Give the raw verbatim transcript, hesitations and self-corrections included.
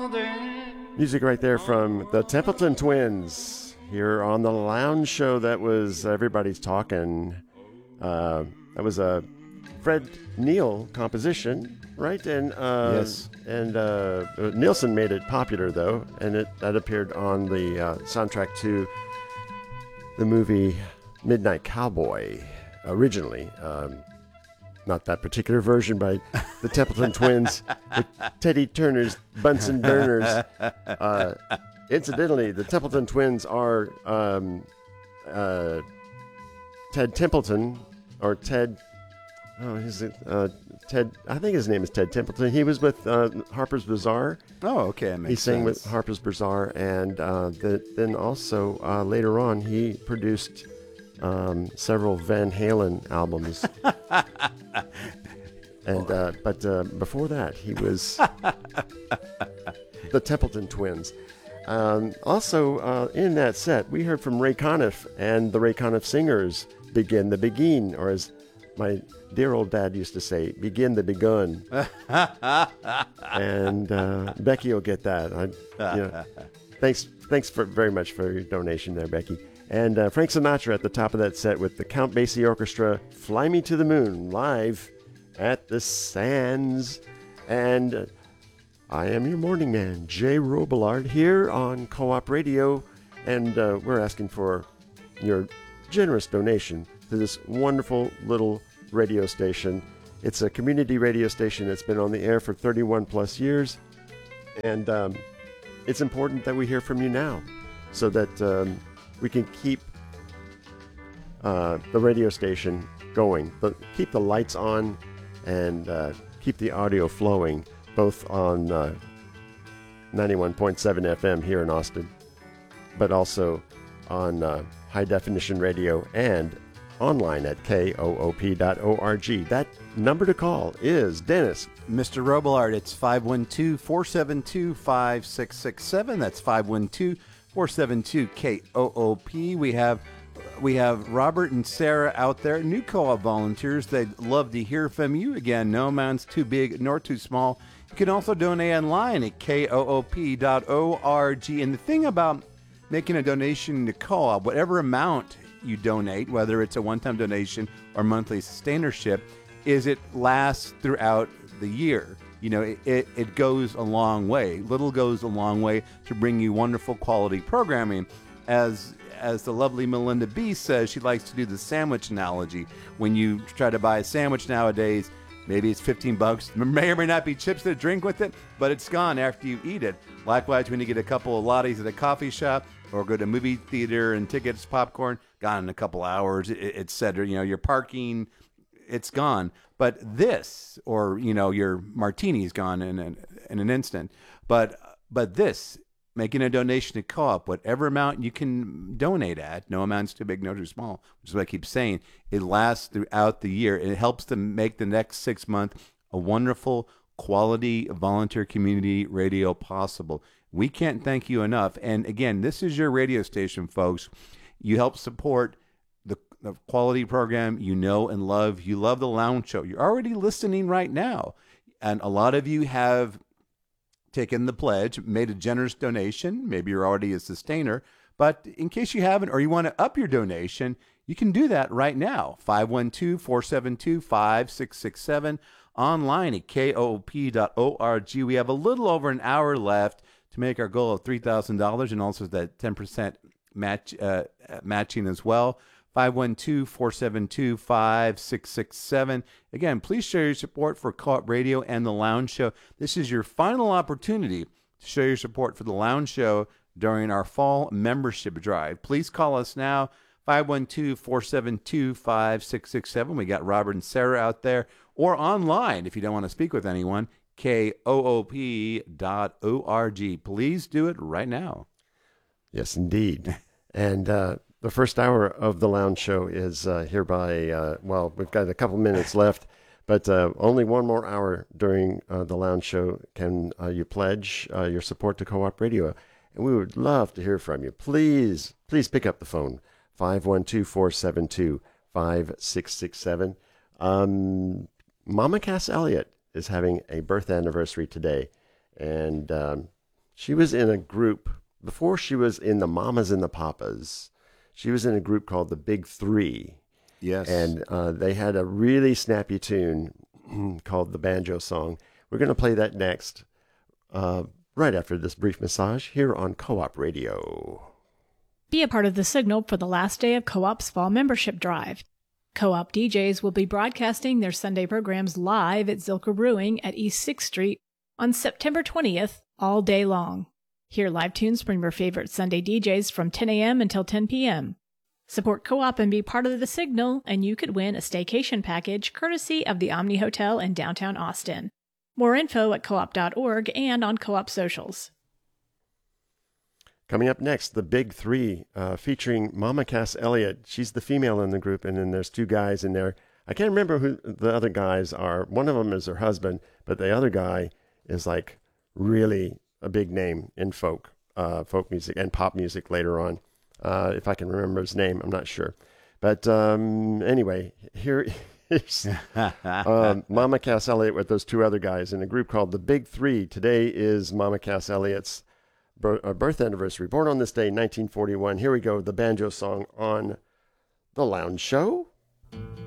Music right there from the Templeton Twins here on the Lounge Show. That was Everybody's Talking. Uh, that was a Fred Neil composition, right? And uh, yes. And uh, Nielsen made it popular, though, and it that appeared on the uh, soundtrack to the movie Midnight Cowboy originally. Um, not that particular version by the Templeton Twins with Teddy Turner's Bunsen Burners. Uh, incidentally, the Templeton Twins are um, uh, Ted Templeton, or Ted, oh, is it, uh, Ted, I think his name is Ted Templeton. He was with uh, Harper's Bazaar. Oh, okay. That makes he sang sense. with Harper's Bazaar, and uh, the, then also uh, later on he produced um, several Van Halen albums. and uh, But uh, before that, he was the Templeton Twins. Um, also, uh, in that set, we heard from Ray Conniff and the Ray Conniff Singers, Begin the Begin, or as my dear old dad used to say, begin the begun. and uh, Becky will get that. I, you know, thanks thanks for very much for your donation there, Becky. And uh, Frank Sinatra at the top of that set with the Count Basie Orchestra, Fly Me to the Moon, live at the Sands. And uh, I am your morning man, Jay Robillard, here on Co-op Radio. And uh, we're asking for your generous donation to this wonderful little radio station. It's a community radio station that's been on the air for thirty-one plus years, and um, it's important that we hear from you now so that um, we can keep uh, the radio station going, but keep the lights on and uh, keep the audio flowing, both on uh, ninety-one point seven F M here in Austin, but also on uh, high definition radio and online at K O O P dot org. That number to call is, Dennis. Mister Robillard, it's five one two, four seven two, five six six seven. That's five one two, four seven two, K O O P. We have we have Robert and Sarah out there, new co-op volunteers. They'd love to hear from you. Again, no amount's too big nor too small. You can also donate online at K O O P dot org. And the thing about making a donation to co-op, whatever amount you donate, whether it's a one-time donation or monthly sustainership, is it lasts throughout the year. You know, it, it, it goes a long way. Little goes a long way to bring you wonderful quality programming. As as the lovely Melinda B says, she likes to do the sandwich analogy. When you try to buy a sandwich nowadays, maybe it's fifteen bucks. There may or may not be chips to drink with it, but it's gone after you eat it. Likewise, when you get a couple of lattes at a coffee shop or go to a movie theater and tickets, popcorn, gone in a couple hours, et cetera. You know, your parking, it's gone. But this, or, you know, your martini's gone in an, in an instant. But but this, making a donation to Co-op, whatever amount you can donate at, no amount's too big, no too small, which is what I keep saying, it lasts throughout the year. It helps to make the next six months a wonderful, quality volunteer community radio possible. We can't thank you enough. And again, this is your radio station, folks. You help support the, the quality program you know and love. You love the Lounge Show. You're already listening right now. And a lot of you have taken the pledge, made a generous donation. Maybe you're already a sustainer. But in case you haven't, or you want to up your donation, you can do that right now. five one two, four seven two, five six six seven. Online at K O O P dot org. We have a little over an hour left to make our goal of three thousand dollars, and also that ten percent match uh, matching as well. five one two, four seven two, five six six seven. Again, please show your support for Co-op Radio and the Lounge Show. This is your final opportunity to show your support for the Lounge Show during our fall membership drive. Please call us now, five one two, four seven two, five six six seven. We got Robert and Sarah out there. Or online, if you don't want to speak with anyone, K O O P dot org. Please do it right now. Yes, indeed. And uh, the first hour of the Lounge Show is uh, hereby, uh, well, we've got a couple minutes left, but uh, only one more hour during uh, the Lounge Show can uh, you pledge uh, your support to Co-op Radio. And we would love to hear from you. Please, please pick up the phone, five one two, four seven two, five six six seven. Um, Mama Cass Elliott is having a birth anniversary today, and um, She was in a group, before she was in the Mamas and the Papas, she was in a group called the Big Three. Yes. And uh, they had a really snappy tune called the Banjo Song. We're going to play that next, uh, right after this brief massage here on Co-op Radio. Be a part of the signal for the last day of Co-op's fall membership drive. Co-op D Js will be broadcasting their Sunday programs live at Zilker Brewing at East sixth Street on September twentieth, all day long. Hear live tunes from your favorite Sunday D Js from ten a.m. until ten p.m. Support Co-op and be part of the signal, and you could win a staycation package courtesy of the Omni Hotel in downtown Austin. More info at co op dot org and on Co-op socials. Coming up next, the Big Three, uh, featuring Mama Cass Elliott. She's the female in the group, and then there's two guys in there. I can't remember who the other guys are. One of them is her husband, but the other guy is like really a big name in folk, uh, folk music and pop music later on. Uh, if I can remember his name, I'm not sure. But um, anyway, here is um, Mama Cass Elliott with those two other guys in a group called the Big Three. Today is Mama Cass Elliott's birth anniversary, born on this day, nineteen forty-one. Here we go, the banjo song on The Lounge Show.